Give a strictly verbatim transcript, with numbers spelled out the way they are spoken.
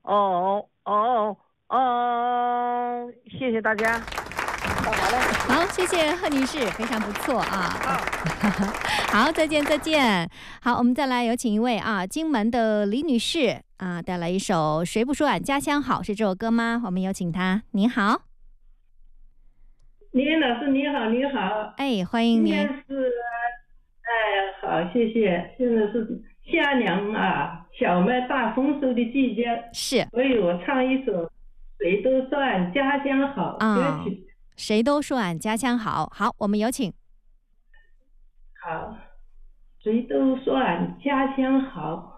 哦哦哦，谢谢大家。好了， 好，谢谢贺女士，非常不错啊。 好， 好，再见，再见。好，我们再来有请一位啊，金门的李女士啊，带来一首《谁不说俺家乡好》，是这首歌吗？我们有请她。您好， 李老师你好，你好， 哎，欢迎今天您。 是，哎，好，谢谢。现在是夏粮啊，小麦大丰收的季节， 是所以我唱一首《谁都说俺家乡好》歌啊， 曲。 谁都说俺家乡好。好，我们有请。 好，谁都说俺家乡好。